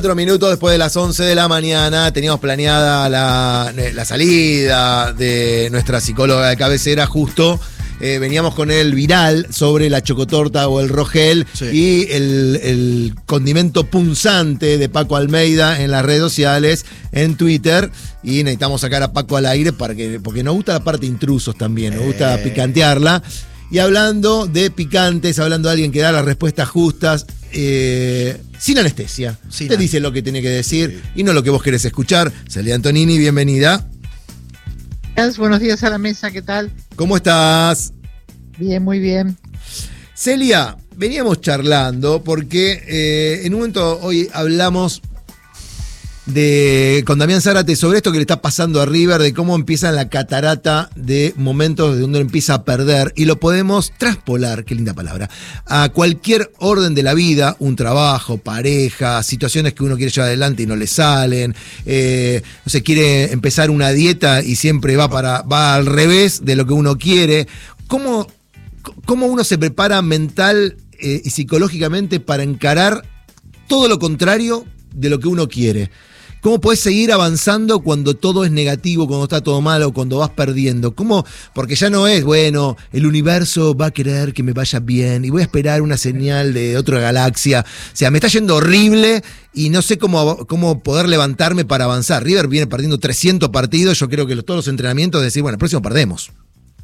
4 minutos después de las 11 de la mañana, teníamos planeada la salida de nuestra psicóloga de cabecera, justo. Veníamos con el viral sobre la chocotorta o el rogel, sí, y el condimento punzante de Paco Almeida en las redes sociales, en Twitter, y necesitamos sacar a Paco al aire porque nos gusta la parte intrusos también, nos gusta picantearla. Y hablando de picantes, hablando de alguien que da las respuestas justas, sin anestesia. Te dice lo que tiene que decir, sí, y no lo que vos querés escuchar. Celia Antonini, bienvenida. Buenos días a la mesa, ¿qué tal? ¿Cómo estás? Bien, muy bien. Celia, veníamos charlando porque en un momento hoy hablamos con Damián Zárate sobre esto que le está pasando a River, de cómo empieza la catarata de momentos de donde empieza a perder, y lo podemos traspolar, qué linda palabra, a cualquier orden de la vida, un trabajo, pareja, situaciones que uno quiere llevar adelante y no le salen, no sé, quiere empezar una dieta y siempre va al revés de lo que uno quiere. ¿Cómo uno se prepara mental y psicológicamente para encarar todo lo contrario de lo que uno quiere? ¿Cómo podés seguir avanzando cuando todo es negativo, cuando está todo malo, cuando vas perdiendo? ¿Cómo? Porque ya no es, bueno, el universo va a querer que me vaya bien y voy a esperar una señal de otra galaxia. O sea, me está yendo horrible y no sé cómo poder levantarme para avanzar. River viene perdiendo 300 partidos, yo creo que todos los entrenamientos de decir, bueno, el próximo perdemos.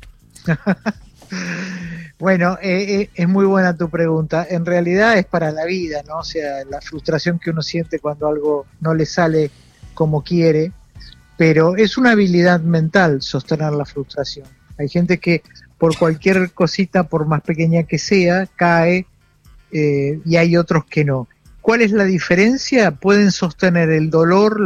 Bueno, es muy buena tu pregunta. En realidad es para la vida, ¿no? O sea, la frustración que uno siente cuando algo no le sale como quiere, pero es una habilidad mental sostener la frustración. Hay gente que por cualquier cosita, por más pequeña que sea, cae, y hay otros que no. ¿Cuál es la diferencia? Pueden sostener el dolor,